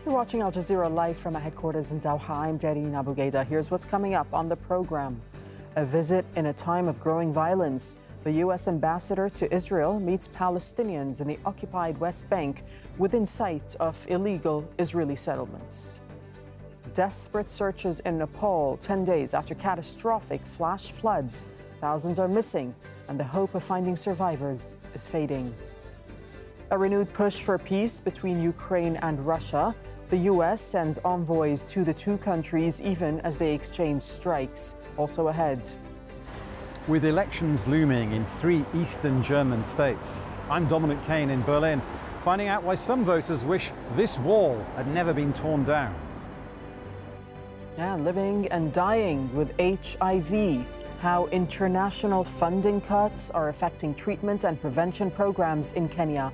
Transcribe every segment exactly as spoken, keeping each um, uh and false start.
You're watching Al Jazeera live from our headquarters in Doha. I'm Darine Aboughaida. Here's what's coming up on the program. A visit in a time of growing violence. The U S ambassador to Israel meets Palestinians in the occupied West Bank within sight of illegal Israeli settlements. Desperate searches in Nepal ten days after catastrophic flash floods. Thousands are missing, and the hope of finding survivors is fading. A renewed push for peace between Ukraine and Russia. The U S sends envoys to the two countries even as they exchange strikes. Also ahead. With elections looming in three eastern German states, I'm Dominic Kane in Berlin, finding out why some voters wish this wall had never been torn down. Yeah, living and dying with H I V. How international funding cuts are affecting treatment and prevention programs in Kenya.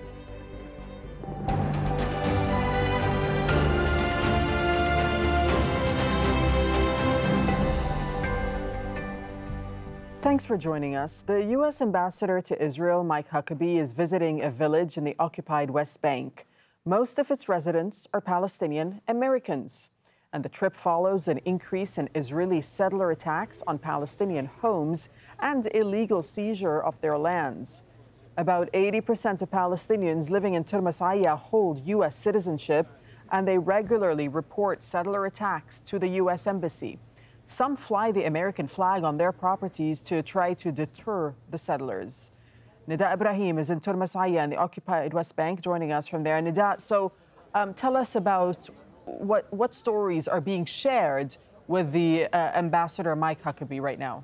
Thanks for joining us. The U S ambassador to Israel, Mike Huckabee, is visiting a village in the occupied West Bank. Most of its residents are Palestinian Americans. And the trip follows an increase in Israeli settler attacks on Palestinian homes and illegal seizure of their lands. About eighty percent of Palestinians living in Turmasaya hold U S citizenship, and they regularly report settler attacks to the U S Embassy. Some fly the American flag on their properties to try to deter the settlers. Nida Ibrahim is in Turmasaya in the occupied West Bank, joining us from there. Nida, so um, tell us about what, what stories are being shared with the uh, ambassador Mike Huckabee right now.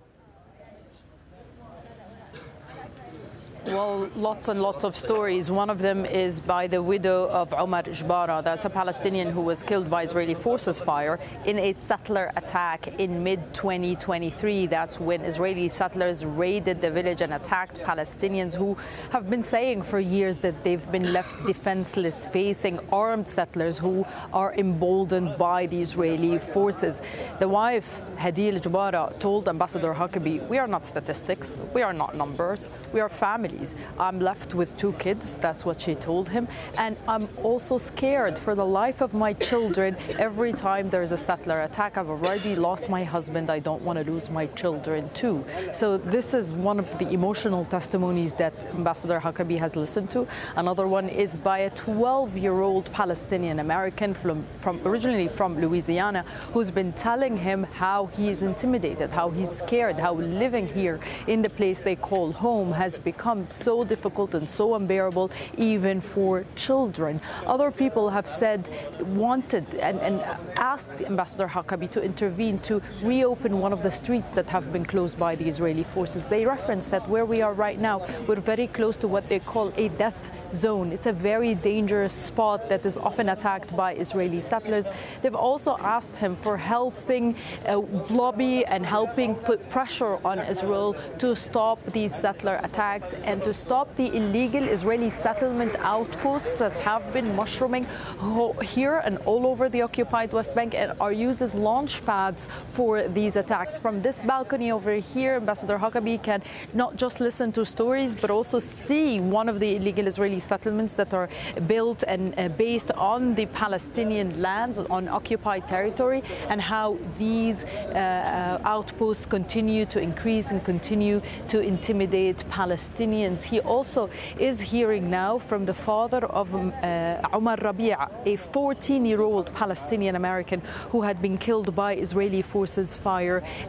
Well, lots and lots of stories. One of them is by the widow of Omar Jbara. That's a Palestinian who was killed by Israeli forces fire in a settler attack in mid twenty twenty-three. That's when Israeli settlers raided the village and attacked Palestinians who have been saying for years that they've been left defenseless, facing armed settlers who are emboldened by the Israeli forces. The wife, Hadil Jbara, told Ambassador Huckabee, "We are not statistics, we are not numbers, we are families. I'm left with two kids," that's what she told him, "and I'm also scared for the life of my children. Every time there's a settler attack, I've already lost my husband. I don't want to lose my children too." So this is one of the emotional testimonies that Ambassador Huckabee has listened to. Another one is by a twelve-year-old Palestinian American from, from originally from Louisiana, who's been telling him how he's intimidated, how he's scared, how living here in the place they call home has become so difficult and so unbearable, even for children. Other people have said, wanted and, and asked Ambassador Huckabee to intervene to reopen one of the streets that have been closed by the Israeli forces. They reference that where we are right now, we're very close to what they call a death zone. It's a very dangerous spot that is often attacked by Israeli settlers. They've also asked him for helping uh, lobby and helping put pressure on Israel to stop these settler attacks and to stop the illegal Israeli settlement outposts that have been mushrooming here and all over the occupied West Bank and are used as launch pads for these attacks. From this balcony over here, Ambassador Huckabee can not just listen to stories, but also see one of the illegal Israeli settlements that are built and uh, based on the Palestinian lands, on occupied territory, and how these uh, uh, outposts continue to increase and continue to intimidate Palestinians. He also is hearing now from the father of uh, Omar Rabia, a fourteen-year-old Palestinian American who had been killed by Israeli forces fire uh,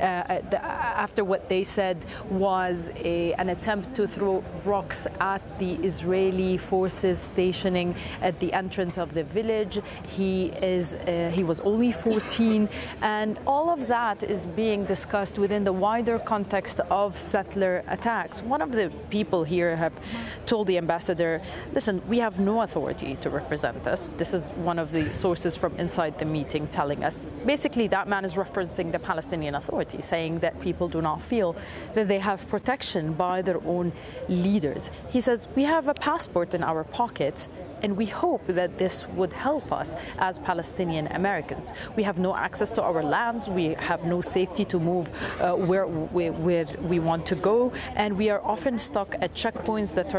after what they said was a, an attempt to throw rocks at the Israeli forces stationing at the entrance of the village. He is uh, he was only fourteen, and all of that is being discussed within the wider context of settler attacks. One of the people here have told the ambassador, "Listen, we have no authority to represent us." This is one of the sources from inside the meeting telling us. Basically, that man is referencing the Palestinian Authority, saying that people do not feel that they have protection by their own leaders. He says, "We have a passport in our pockets, and we hope that this would help us as Palestinian Americans. We have no access to our lands, we have no safety to move uh, where, where, where we want to go, and we are often stuck at checkpoints that are